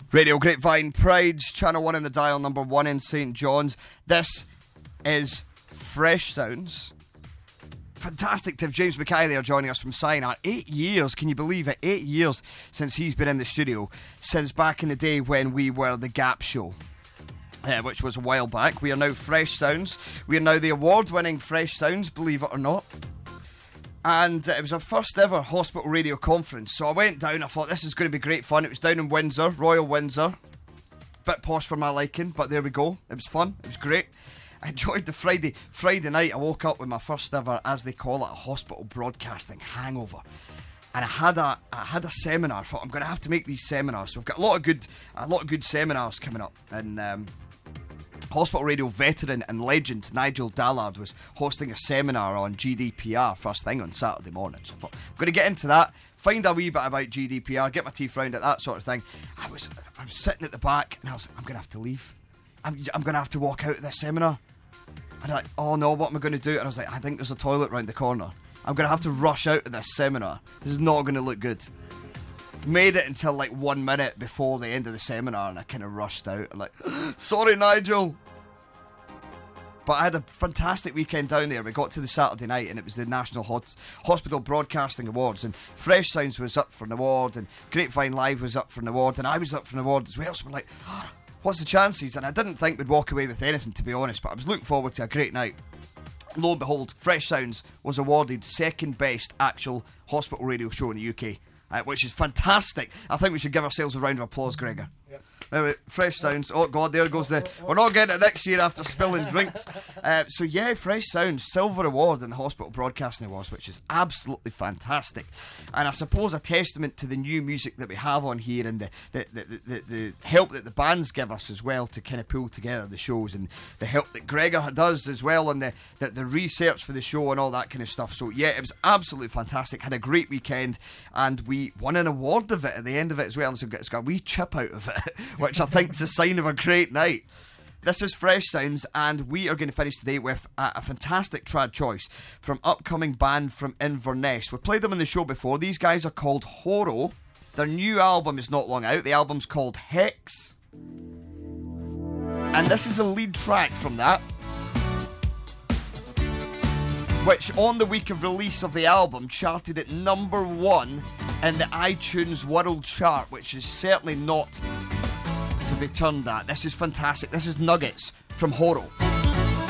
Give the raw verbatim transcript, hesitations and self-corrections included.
Radio Grapevine, Pride's Channel one in the dial, number one in Saint John's. This is Fresh Sounds. Fantastic to have James Mackay there joining us from Cyanide. Eight years, can you believe it? Eight years since he's been in the studio, since back in the day when we were the Gap Show. Uh, which was a while back. We are now Fresh Sounds. We are now the award-winning Fresh Sounds, believe it or not. And uh, it was our first ever hospital radio conference. So I went down, I thought this is going to be great fun. It was down in Windsor, Royal Windsor. Bit posh for my liking, but there we go. It was fun, it was great. I enjoyed the Friday Friday night. I woke up with my first ever, as they call it, a hospital broadcasting hangover. And I had a I had a seminar. I thought I'm going to have to make these seminars. So we've got a lot of good a lot of good seminars coming up. And um, hospital radio veteran and legend Nigel Dallard was hosting a seminar on G D P R first thing on Saturday morning. So I thought, I'm going to get into that, find a wee bit about G D P R, get my teeth round it, that sort of thing. I was I was sitting at the back and I was like, I'm going to have to leave. I'm, I'm going to have to walk out of this seminar. And I'm like, oh no, what am I going to do? And I was like, I think there's a toilet round the corner. I'm going to have to rush out of this seminar. This is not going to look good. Made it until like one minute before the end of the seminar and I kind of rushed out. I'm like, sorry Nigel. But I had a fantastic weekend down there. We got to the Saturday night and it was the National Hot- Hospital Broadcasting Awards, and Fresh Sounds was up for an award and Grapevine Live was up for an award and I was up for an award as well. So we're like, oh, what's the chances? And I didn't think we'd walk away with anything, to be honest, but I was looking forward to a great night. Lo and behold, Fresh Sounds was awarded second best actual hospital radio show in the U K, uh, which is fantastic. I think we should give ourselves a round of applause, Gregor. Yep. Anyway, Fresh Sounds. Oh God, there goes the. We're not getting it next year after spilling drinks. Uh, so yeah, Fresh Sounds, silver award in the Hospital Broadcasting Awards, which is absolutely fantastic, and I suppose a testament to the new music that we have on here and the the, the, the, the help that the bands give us as well to kind of pull together the shows, and the help that Gregor does as well on the, the the research for the show and all that kind of stuff. So yeah, it was absolutely fantastic. Had a great weekend, and we won an award of it at the end of it as well. So it's got a wee chip out of it, which I think is a sign of a great night. This is Fresh Sounds, and we are going to finish today with a, a fantastic trad choice from upcoming band from Inverness. We've played them on the show before. These guys are called Horo. Their new album is not long out. The album's called Hex, and this is a lead track from that, which on the week of release of the album charted at number one in the iTunes World Chart, which is certainly not to be turned at. This is fantastic. This is Nuggets from Horo.